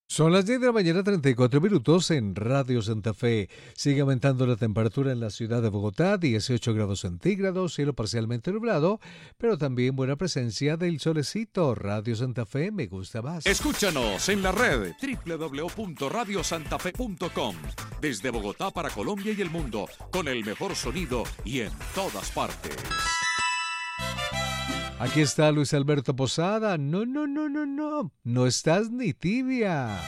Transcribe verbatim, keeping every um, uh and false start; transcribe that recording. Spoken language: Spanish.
Son las diez de la mañana, treinta y cuatro minutos en Radio Santa Fe. Sigue aumentando la temperatura en la ciudad de Bogotá, dieciocho grados centígrados, cielo parcialmente nublado, pero también buena presencia del solecito. Radio Santa Fe me gusta más. Escúchanos en la red doble u doble u doble u punto radio santa fe punto com. Desde Bogotá para Colombia y el mundo, con el mejor sonido y en todas partes. Aquí está Luis Alberto Posada. No, no, no, no, no. No estás ni tibia.